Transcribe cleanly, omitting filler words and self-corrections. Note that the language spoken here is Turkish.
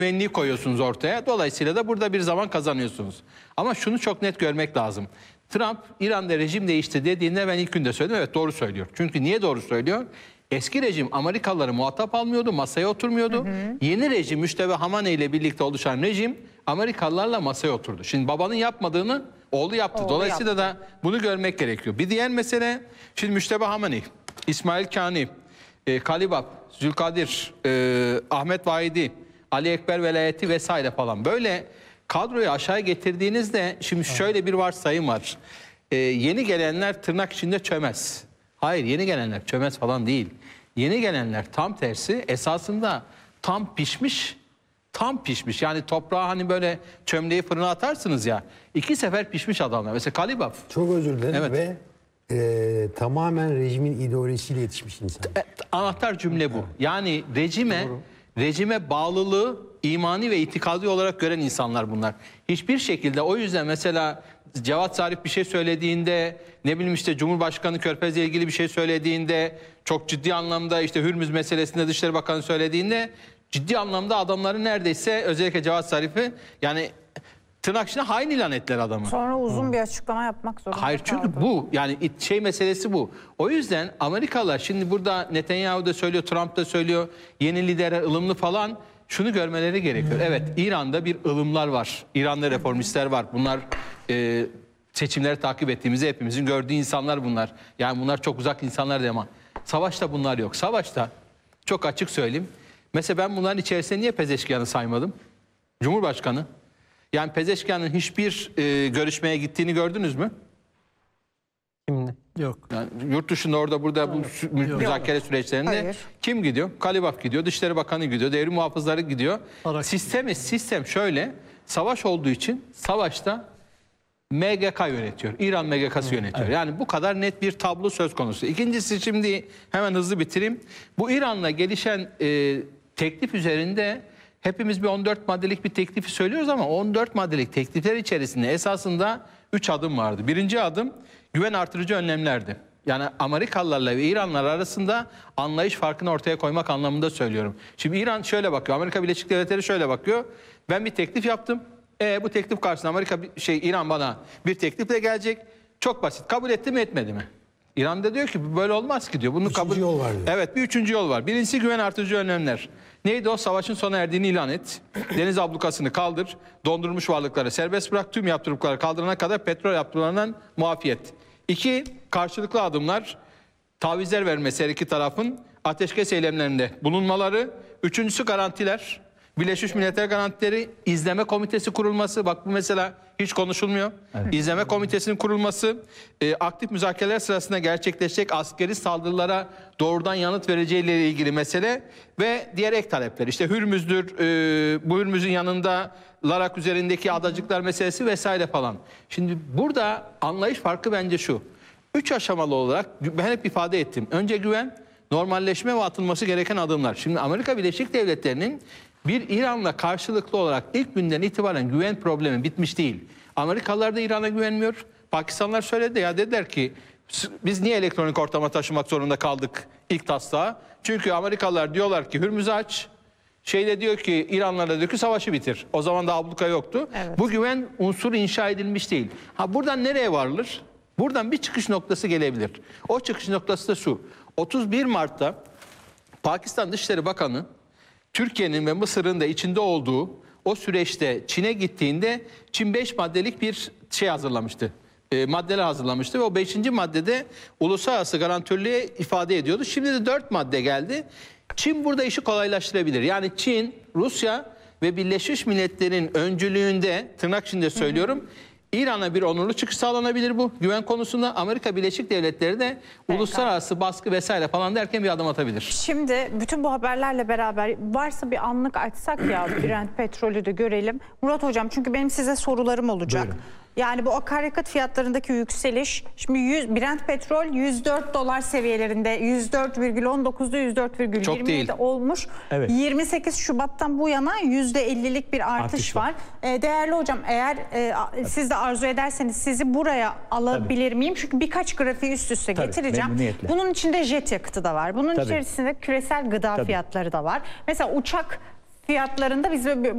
güvenliği koyuyorsunuz ortaya. Dolayısıyla da burada bir zaman kazanıyorsunuz. Ama şunu çok net görmek lazım. Trump İran'da rejim değişti dediğinde ben ilk günde söyledim. Evet, doğru söylüyor. Çünkü niye doğru söylüyor? Eski rejim Amerikalıları muhatap almıyordu, masaya oturmuyordu. Yeni rejim Müştebe Hamaney ile birlikte oluşan rejim Amerikalılarla masaya oturdu. Şimdi babanın yapmadığını oğlu yaptı. Dolayısıyla da bunu görmek gerekiyor. Bir diğer mesele, şimdi Müştebe Hamaney, İsmail Kani, Kalibab, Zülkadir, Ahmet Vahidi, Ali Ekber Velayeti vesaire falan. Böyle kadroyu aşağı getirdiğinizde şimdi şöyle bir varsayım var. Yeni gelenler tırnak içinde çömez. Hayır, yeni gelenler çömez falan değil. Yeni gelenler tam tersi, esasında tam pişmiş. Tam pişmiş. Yani toprağa hani böyle çömleği fırına atarsınız ya. 2 sefer pişmiş adamlar. Mesela Kalibab. Çok özür dilerim Evet. ve tamamen rejimin ideolojisiyle yetişmiş insan. Anahtar cümle bu. Yani rejime bağlılığı imani ve itikadi olarak gören insanlar bunlar. Hiçbir şekilde, o yüzden mesela Cevat Zarif bir şey söylediğinde, ne bileyim işte Cumhurbaşkanı Körfez'le ilgili bir şey söylediğinde, çok ciddi anlamda işte Hürmüz meselesinde Dışişleri Bakanı söylediğinde, ciddi anlamda adamları neredeyse, özellikle Cevat Zarif'i, yani tırnak içinde hain ilan ettiler adamı. Sonra uzun bir açıklama yapmak zorunda Hayır, çünkü kaldı. bu yani şey meselesi bu. O yüzden Amerikalılar şimdi burada, Netanyahu da söylüyor, Trump da söylüyor, yeni liderler ılımlı falan, şunu görmeleri gerekiyor. Evet, İran'da bir ılımlar var. İran'da reformistler var. Bunlar seçimleri takip ettiğimizde hepimizin gördüğü insanlar bunlar. Yani bunlar çok uzak insanlar değil ama savaşta bunlar yok. Savaşta çok açık söyleyeyim. Mesela ben bunların içerisinde niye Pezeşkian'ı saymadım? Cumhurbaşkanı. Yani Pezeşkian'ın hiçbir görüşmeye gittiğini gördünüz mü? Kimdi? Yok. Yani yurt dışında, orada burada bu müzakere süreçlerinde Hayır. kim gidiyor? Kalibab gidiyor, Dışişleri Bakanı gidiyor, devrim muhafızları gidiyor. Sistem şöyle, savaş olduğu için savaşta MGK yönetiyor. İran MGK'sı yönetiyor. Evet. Yani bu kadar net bir tablo söz konusu. İkincisi, şimdi hemen hızlı bitireyim. Bu İran'la gelişen teklif üzerinde hepimiz bir 14 maddelik bir teklifi söylüyoruz ama 14 maddelik teklifler içerisinde esasında 3 adım vardı. Birinci adım güven artırıcı önlemlerdi. Yani Amerikalılarla ve İranlar arasında anlayış farkını ortaya koymak anlamında söylüyorum. Şimdi İran şöyle bakıyor, Amerika Birleşik Devletleri şöyle bakıyor. Ben bir teklif yaptım. Bu teklif karşısında İran bana bir teklifle gelecek. Çok basit. Kabul etti mi, etmedi mi? İran da diyor ki böyle olmaz ki diyor. Üçüncü yol var diyor. Evet, bir üçüncü yol var. Birincisi güven artırıcı önlemler. Neydi o? Savaşın sona erdiğini ilan et. Deniz ablukasını kaldır. Dondurmuş varlıkları serbest bırak. Tüm yaptırımları kaldırana kadar petrol yaptırımlarından muafiyet. 2. Karşılıklı adımlar. Tavizler vermesi her iki tarafın. Ateşkes eylemlerinde bulunmaları. Üçüncüsü garantiler. Birleşmiş Milletler garantileri, izleme komitesi kurulması. Bak bu mesela hiç konuşulmuyor. Evet. İzleme komitesinin kurulması, aktif müzakereler sırasında gerçekleşecek askeri saldırılara doğrudan yanıt vereceğiyle ilgili mesele ve diğer ek talepler. İşte Hürmüz'dür, bu Hürmüz'ün yanında Larak üzerindeki adacıklar meselesi vesaire falan. Şimdi burada anlayış farkı bence şu. 3 aşamalı olarak ben hep ifade ettim. Önce güven, normalleşme ve atılması gereken adımlar. Şimdi Amerika Birleşik Devletleri'nin bir İran'la karşılıklı olarak ilk günden itibaren güven problemi bitmiş değil. Amerikalılar da İran'a güvenmiyor. Pakistanlar söyledi ya, dediler ki biz niye elektronik ortama taşımak zorunda kaldık ilk taslağı? Çünkü Amerikalılar diyorlar ki Hürmüz'ü aç. Şeyde diyor ki İranlarla diyor ki savaşı bitir. O zaman da abluka yoktu. Evet. Bu güven unsuru inşa edilmiş değil. Ha, buradan nereye varılır? Buradan bir çıkış noktası gelebilir. O çıkış noktası da şu. 31 Mart'ta Pakistan Dışişleri Bakanı Türkiye'nin ve Mısır'ın da içinde olduğu o süreçte Çin'e gittiğinde Çin 5 maddelik bir şey hazırlamıştı. Maddeler hazırlamıştı ve o 5. maddede uluslararası garantörlüğe ifade ediyordu. Şimdi de 4 madde geldi. Çin burada işi kolaylaştırabilir. Yani Çin, Rusya ve Birleşmiş Milletler'in öncülüğünde, tırnak içinde söylüyorum, İran'a bir onurlu çıkış sağlanabilir bu güven konusunda. Amerika Birleşik Devletleri de uluslararası baskı vesaire falan derken bir adım atabilir. Şimdi bütün bu haberlerle beraber varsa bir anlık açsak ya Brent petrolü de görelim. Murat Hocam, çünkü benim size sorularım olacak. Buyurun. Yani bu akaryakıt fiyatlarındaki yükseliş, şimdi Brent petrol 104 dolar seviyelerinde, 104,19'da 104,27 olmuş. Evet. 28 Şubat'tan bu yana %50'lik bir artış var. Değerli hocam, eğer siz de arzu ederseniz sizi buraya alabilir miyim? Çünkü birkaç grafiği üst üste getireceğim. Bunun içinde jet yakıtı da var. Bunun içerisinde küresel gıda fiyatları da var. Mesela uçak fiyatlarında biz